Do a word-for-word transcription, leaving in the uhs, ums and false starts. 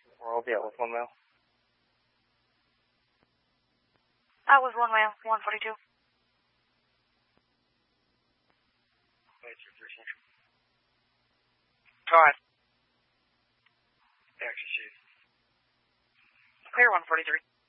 Or I'll be out with one mile. That was one mile, one forty-two. Five. Action shoot. Clear one forty-three.